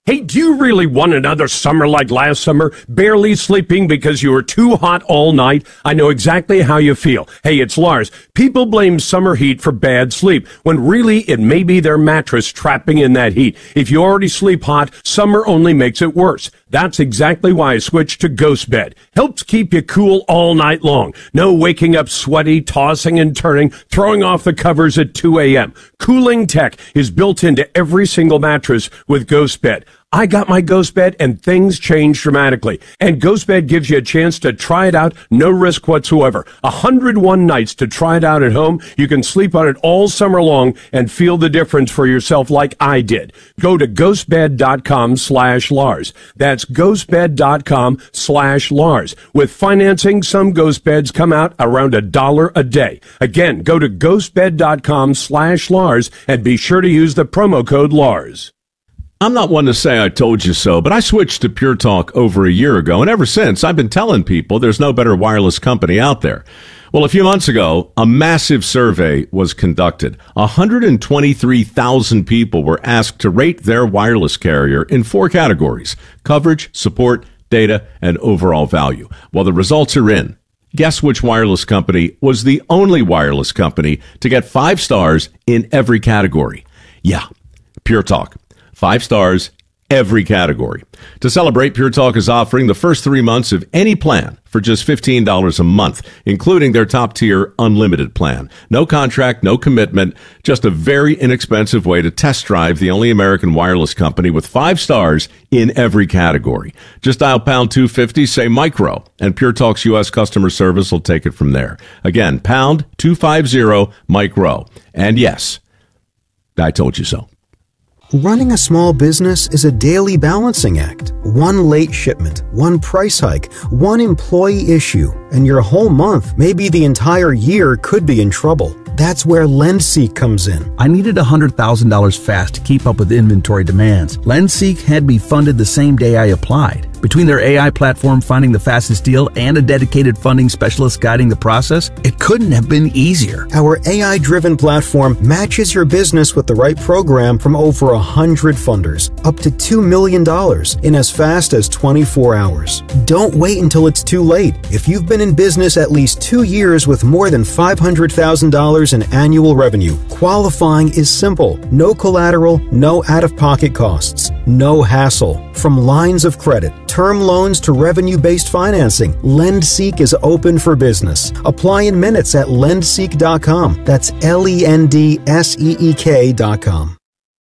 Hey, do you really want another summer like last summer? Barely sleeping because you were too hot all night? I know exactly how you feel. Hey, it's Lars. People blame summer heat for bad sleep, when really it may be their mattress trapping in that heat. If you already sleep hot, summer only makes it worse. That's exactly why I switched to Ghost Bed. Helps keep you cool all night long. No waking up sweaty, tossing and turning, throwing off the covers at 2 a.m. Cooling tech is built into every single mattress with Ghost Bed. I got my Ghost Bed and things changed dramatically. And Ghost Bed gives you a chance to try it out, no risk whatsoever. 101 nights to try it out at home. You can sleep on it all summer long and feel the difference for yourself like I did. Go to ghostbed.com/Lars. That's ghostbed.com/Lars. With financing, some Ghost Beds come out around $1 a day. Again, go to ghostbed.com/Lars and be sure to use the promo code Lars. I'm not one to say I told you so, but I switched to Pure Talk over a year ago, and ever since, I've been telling people there's no better wireless company out there. Well, a few months ago, a massive survey was conducted. 123,000 people were asked to rate their wireless carrier in 4 categories: coverage, support, data, and overall value. Well, the results are in. Guess which wireless company was the only wireless company to get 5 stars in every category? Yeah, Pure Talk. 5 stars, every category. To celebrate, Pure Talk is offering the first 3 months of any plan for just $15 a month, including their top-tier unlimited plan. No contract, no commitment, just a very inexpensive way to test drive the only American wireless company with 5 stars in every category. Just dial pound 250, say micro, and Pure Talk's U.S. customer service will take it from there. Again, pound 250 micro. And yes, I told you so. Running a small business is a daily balancing act. One late shipment, one price hike, one employee issue, and your whole month, maybe the entire year, could be in trouble. That's where LendSeek comes in. I needed $100,000 fast to keep up with inventory demands. LendSeek had me funded the same day I applied. Between their AI platform finding the fastest deal and a dedicated funding specialist guiding the process, it couldn't have been easier. Our AI-driven platform matches your business with the right program from over 100 funders, up to $2 million in as fast as 24 hours. Don't wait until it's too late. If you've been in business at least 2 years with more than $500,000 in annual revenue, qualifying is simple. No collateral, no out-of-pocket costs, no hassle. From lines of credit, term loans to revenue-based financing, LendSeek is open for business. Apply in minutes at lendseek.com. That's LENDSEEK.com.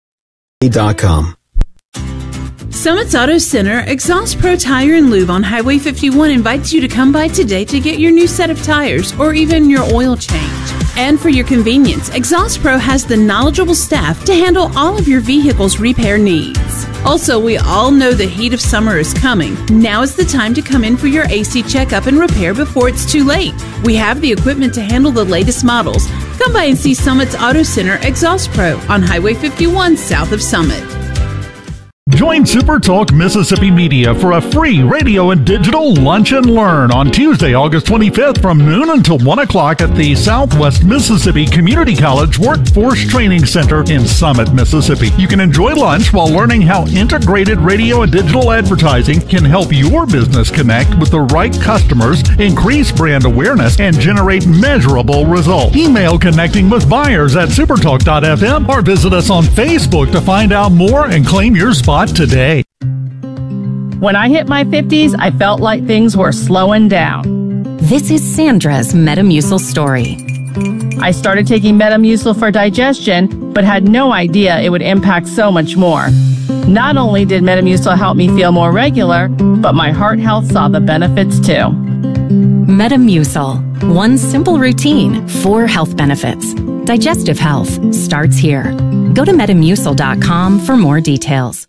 Summit's Auto Center, Exhaust Pro Tire and Lube on Highway 51 invites you to come by today to get your new set of tires or even your oil change. And for your convenience, Exhaust Pro has the knowledgeable staff to handle all of your vehicle's repair needs. Also, we all know the heat of summer is coming. Now is the time to come in for your AC checkup and repair before it's too late. We have the equipment to handle the latest models. Come by and see Summit's Auto Center Exhaust Pro on Highway 51 south of Summit. Join Super Talk Mississippi Media for a free radio and digital lunch and learn on Tuesday, August 25th from noon until 1 o'clock at the Southwest Mississippi Community College Workforce Training Center in Summit, Mississippi. You can enjoy lunch while learning how integrated radio and digital advertising can help your business connect with the right customers, increase brand awareness, and generate measurable results. Email connecting with buyers at supertalk.fm or visit us on Facebook to find out more and claim your spot today. When I hit my 50s, I felt like things were slowing down. This is Sandra's Metamucil story. I started taking Metamucil for digestion, but had no idea it would impact so much more. Not only did Metamucil help me feel more regular, but my heart health saw the benefits too. Metamucil. One simple routine, 4 health benefits. Digestive health starts here. Go to Metamucil.com for more details.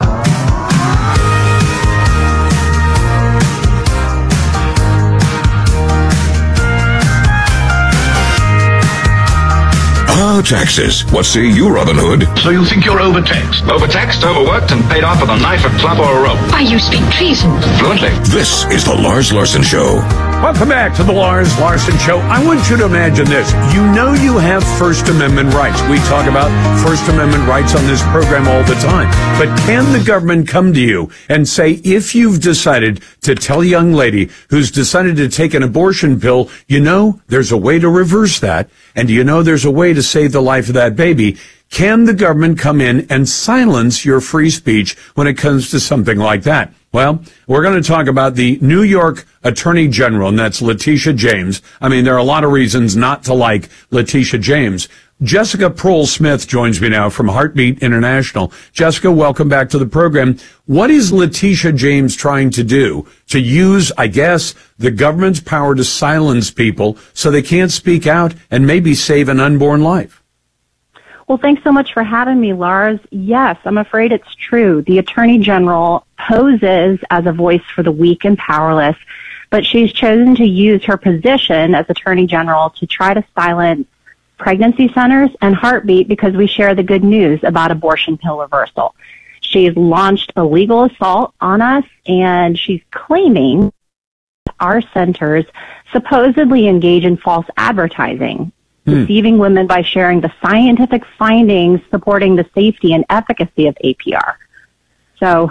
Taxes. What say you, Robin Hood? So you think you're overtaxed? Overtaxed, overworked, and paid off with a knife, a club, or a rope. Why, you speak treason. Fluently. This is the Lars Larson Show. Welcome back to the Lars Larson Show. I want you to imagine this. You know you have First Amendment rights. We talk about First Amendment rights on this program all the time. But can the government come to you and say, if you've decided to tell a young lady who's decided to take an abortion pill, you know, there's a way to reverse that, and you know there's a way to save the life of that baby. Can the government come in and silence your free speech when it comes to something like that? Well, we're going to talk about the New York Attorney General, and that's Letitia James. I mean, there are a lot of reasons not to like Letitia James. Jessica Prohl-Smith joins me now from Heartbeat International. Jessica, welcome back to the program. What is Letitia James trying to do to use, I guess, the government's power to silence people so they can't speak out and maybe save an unborn life? Well, thanks so much for having me, Lars. Yes, I'm afraid it's true. The Attorney General poses as a voice for the weak and powerless, but she's chosen to use her position as Attorney General to try to silence pregnancy centers and Heartbeat because we share the good news about abortion pill reversal. She's launched a legal assault on us, and she's claiming our centers supposedly engage in false advertising, deceiving women by sharing the scientific findings supporting the safety and efficacy of APR. So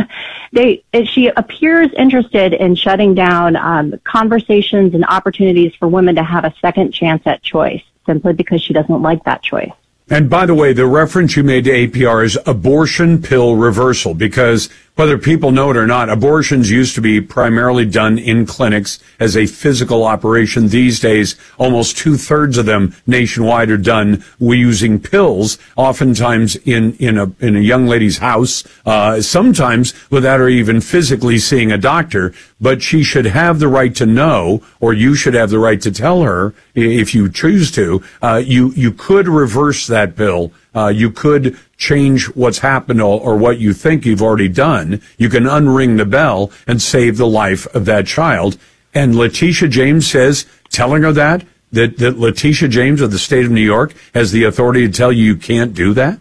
she appears interested in shutting down conversations and opportunities for women to have a second chance at choice, simply because she doesn't like that choice. And by the way, the reference you made to APR is abortion pill reversal, because whether people know it or not, abortions used to be primarily done in clinics as a physical operation. These days, almost 2/3 of them nationwide are done using pills, oftentimes in a young lady's house, sometimes without her even physically seeing a doctor. But she should have the right to know, or you should have the right to tell her, if you choose to, you could reverse that pill. You could change what's happened or what you think you've already done. You can unring the bell and save the life of that child. And Letitia James says, telling her that Letitia James of the state of New York has the authority to tell you can't do that?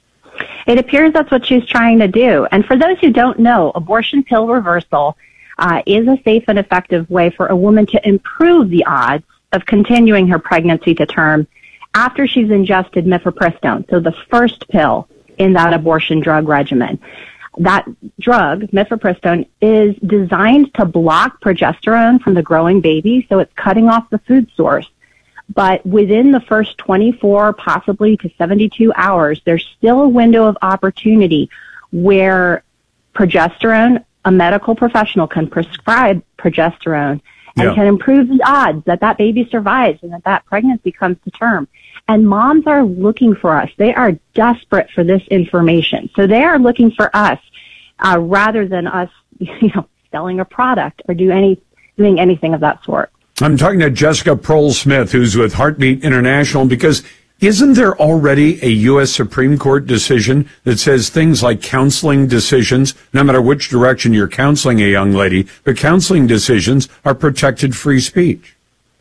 It appears that's what she's trying to do. And for those who don't know, abortion pill reversal is a safe and effective way for a woman to improve the odds of continuing her pregnancy to term after she's ingested mifepristone, so the first pill in that abortion drug regimen. That drug, mifepristone, is designed to block progesterone from the growing baby, so it's cutting off the food source. But within the first 24, possibly to 72 hours, there's still a window of opportunity where progesterone, a medical professional can prescribe progesterone and can improve the odds that that baby survives and that pregnancy comes to term. And moms are looking for us. They are desperate for this information. So they are looking for us rather than us, selling a product or doing anything of that sort. I'm talking to Jessica Prohl-Smith, who's with Heartbeat International, because isn't there already a U.S. Supreme Court decision that says things like counseling decisions, no matter which direction you're counseling a young lady, but counseling decisions are protected free speech?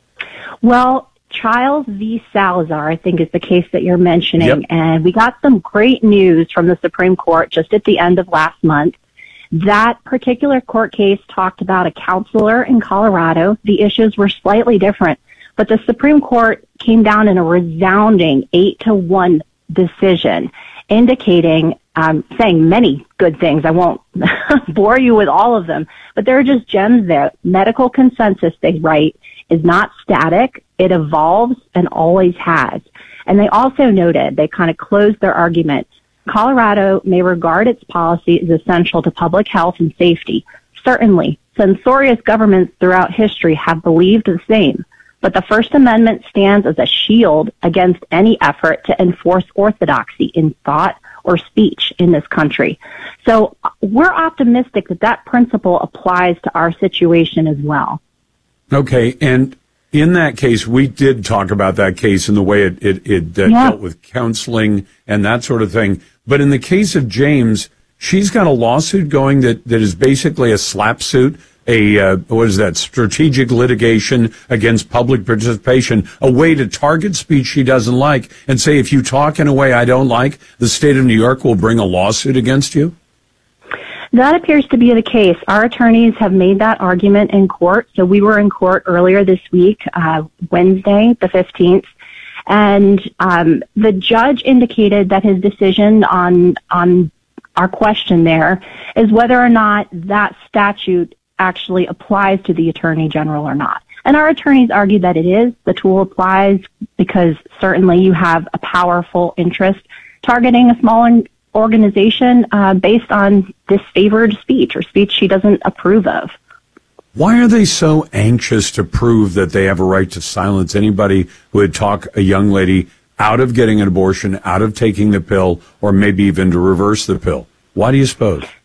Well, Childs v. Salazar, I think, is the case that you're mentioning. And we got some great news from the Supreme Court just at the end of last month. That particular court case talked about a counselor in Colorado. The issues were slightly different, but the Supreme Court came down in a resounding 8-1 decision, indicating, saying many good things. I won't bore you with all of them, but there are just gems there. Medical consensus, they write, is not static. It evolves and always has. And they also noted, they kind of closed their argument, Colorado may regard its policy as essential to public health and safety. Certainly, censorious governments throughout history have believed the same. But the First Amendment stands as a shield against any effort to enforce orthodoxy in thought or speech in this country. So we're optimistic that that principle applies to our situation as well. Okay, and in that case, we did talk about that case and the way it dealt with counseling and that sort of thing. But in the case of James, she's got a lawsuit going that is basically a slap suit, strategic litigation against public participation, a way to target speech she doesn't like and say, if you talk in a way I don't like, the state of New York will bring a lawsuit against you? That appears to be the case. Our attorneys have made that argument in court. So we were in court earlier this week, Wednesday, the 15th, and the judge indicated that his decision on our question there is whether or not that statute actually applies to the Attorney General or not. And our attorneys argue that it is. The tool applies because certainly you have a powerful interest targeting a small organization based on disfavored speech or speech she doesn't approve of. Why are they so anxious to prove that they have a right to silence anybody who would talk a young lady out of getting an abortion, out of taking the pill, or maybe even to reverse the pill? Why do you suppose?